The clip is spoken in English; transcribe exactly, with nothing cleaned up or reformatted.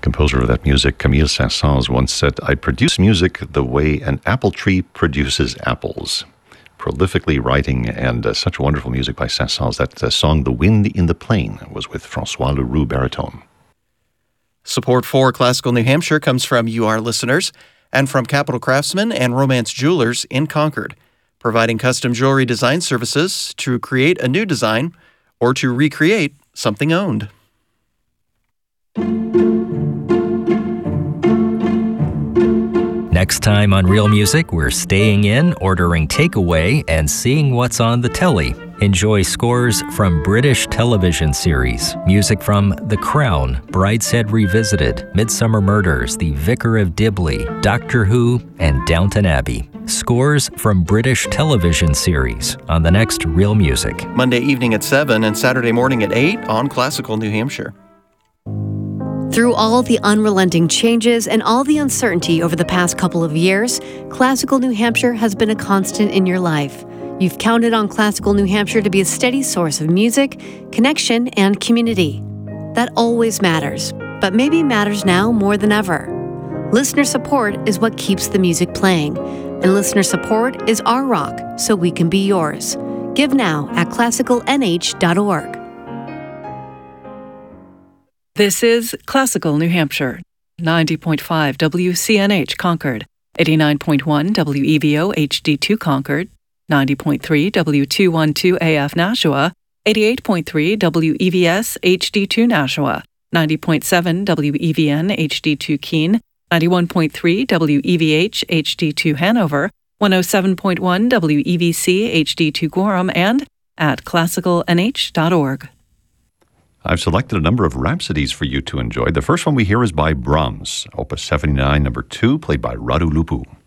composer of that music, Camille Saint-Saëns, once said, "I produce music the way an apple tree produces apples." Prolifically writing, and uh, such wonderful music by Saint-Saëns. That uh, song, "The Wind in the Plain," was with François Leroux baritone. Support for Classical New Hampshire comes from you, our listeners, and from Capital Craftsman and Romance Jewelers in Concord, providing custom jewelry design services to create a new design or to recreate something owned. Next time on Real Music, we're staying in, ordering takeaway, and seeing what's on the telly. Enjoy scores from British television series, music from The Crown, Brideshead Revisited, Midsummer Murders, The Vicar of Dibley, Doctor Who, and Downton Abbey. Scores from British television series on the next Real Music. Monday evening at seven and Saturday morning at eight on Classical New Hampshire. Through all the unrelenting changes and all the uncertainty over the past couple of years, Classical New Hampshire has been a constant in your life. You've counted on Classical New Hampshire to be a steady source of music, connection, and community. That always matters, but maybe matters now more than ever. Listener support is what keeps the music playing, and listener support is our rock, so we can be yours. Give now at classical n h dot org. This is Classical New Hampshire, ninety point five W C N H Concord, eighty-nine point one W E V O H D two Concord, ninety point three W two twelve A F Nashua, eighty-eight point three W E V S H D two Nashua, ninety point seven W E V N H D two Keene, ninety-one point three W E V H H D two Hanover, one oh seven point one W E V C H D two Gorham, and at classical n h dot org. I've selected a number of rhapsodies for you to enjoy. The first one we hear is by Brahms, Opus seventy-nine, number two, played by Radu Lupu.